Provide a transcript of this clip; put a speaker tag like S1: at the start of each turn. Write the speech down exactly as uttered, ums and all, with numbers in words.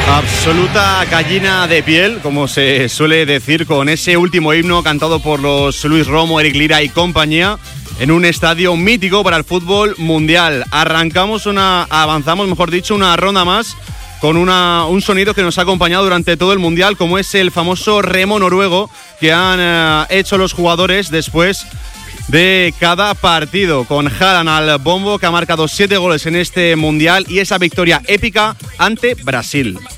S1: Absoluta gallina de piel, como se suele decir, con ese último himno cantado por los Luis Romo, Eric Lira y compañía en un estadio mítico para el fútbol mundial. Arrancamos una, avanzamos, mejor dicho, una ronda más con una, un sonido que nos ha acompañado durante todo el mundial, como es el famoso remo noruego que han eh, hecho los jugadores después de cada partido, con Haaland al bombo, que ha marcado siete goles en este mundial y esa victoria épica ante Brasil.